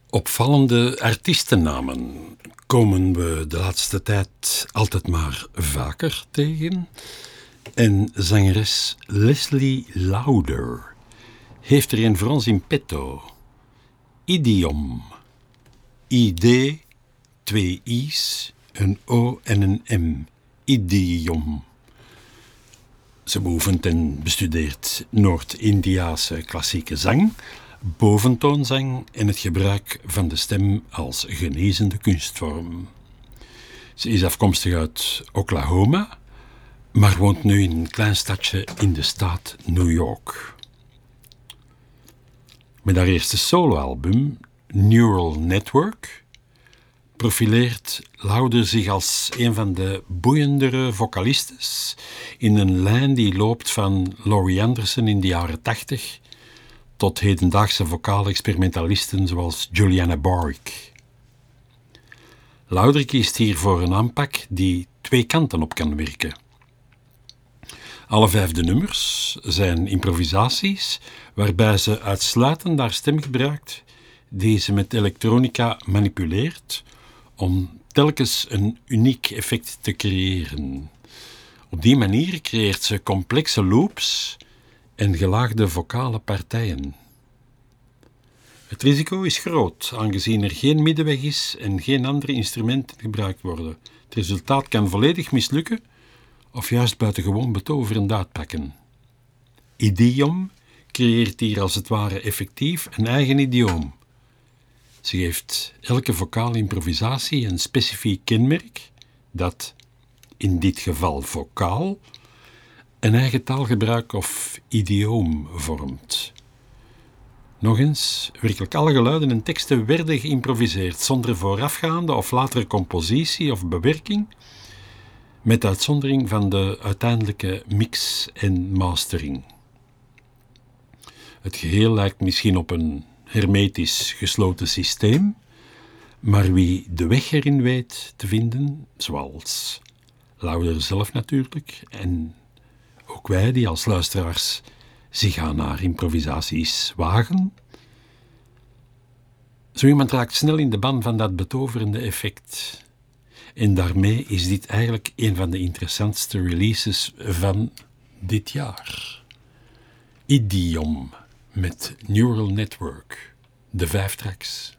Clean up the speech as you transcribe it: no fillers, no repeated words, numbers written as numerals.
Opvallende artiestennamen komen we de laatste tijd altijd maar vaker tegen. En zangeres Leslie Lauder heeft er een voor ons in petto. Idiom. ID, 2 I's, een O en een M. Idiom. Ze beoefent en bestudeert Noord-Indiase klassieke zang, boventoonzang en het gebruik van de stem als genezende kunstvorm. Ze is afkomstig uit Oklahoma, maar woont nu in een klein stadje in de staat New York. Met haar eerste soloalbum, Neural Network, profileert Lauder zich als een van de boeiendere vocalistes in een lijn die loopt van Laurie Anderson in de jaren 80 tot hedendaagse vocale experimentalisten zoals Juliana Barwick. Lauder kiest hier voor een aanpak die twee kanten op kan werken. Alle 5 de nummers zijn improvisaties waarbij ze uitsluitend haar stem gebruikt die ze met elektronica manipuleert om telkens een uniek effect te creëren. Op die manier creëert ze complexe loops en gelaagde vocale partijen. Het risico is groot, aangezien er geen middenweg is en geen andere instrumenten gebruikt worden. Het resultaat kan volledig mislukken of juist buitengewoon betoverend uitpakken. Idiom creëert hier als het ware effectief een eigen idioom. Ze geeft elke vocale improvisatie een specifiek kenmerk dat, in dit geval vocaal, een eigen taalgebruik of idioom vormt. Nog eens, werkelijk alle geluiden en teksten werden geïmproviseerd zonder voorafgaande of latere compositie of bewerking, met uitzondering van de uiteindelijke mix en mastering. Het geheel lijkt misschien op een hermetisch gesloten systeem, maar wie de weg erin weet te vinden, zoals Lauder zelf natuurlijk, en ook wij die als luisteraars zich aan haar improvisaties wagen, zo iemand raakt snel in de ban van dat betoverende effect. En daarmee is dit eigenlijk een van de interessantste releases van dit jaar. Idiom met Neural Network, de 5 tracks.